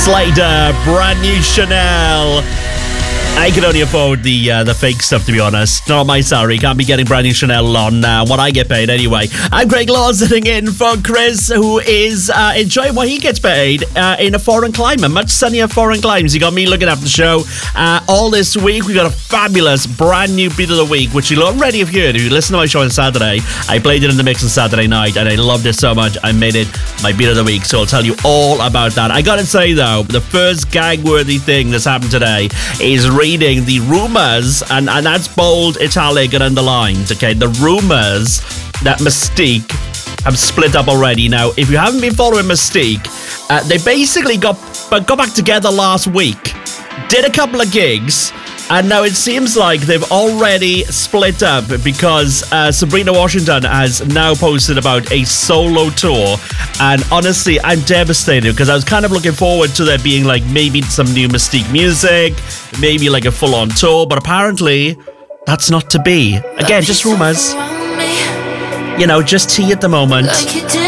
Slater, brand new Chanel. I can only afford the fake stuff, to be honest. Not on my salary. Can't be getting brand new Chanel on what I get paid anyway. I'm Craig Law, sitting in for Chris, who is enjoying what he gets paid in a foreign climate. Much sunnier foreign climes. You got me looking after the show. All this week, we got a fabulous brand new beat of the week, which you'll already have heard if you listen to my show on Saturday. I played it in the mix on Saturday night, and I loved it so much, I made it my beat of the week. So I'll tell you all about that. I gotta say, though, the first gag-worthy thing that's happened today is reading the rumours, and that's bold, italic, and underlined, okay? The rumours that Mystique have split up already. Now, if you haven't been following Mystique, they basically got back together last week, did a couple of gigs, and now it seems like they've already split up because Sabrina Washington has now posted about a solo tour. And honestly, I'm devastated because I was kind of looking forward to there being like maybe some new Mystique music, maybe like a full-on tour, but apparently that's not to be. Again, just rumors. You know, just tea at the moment.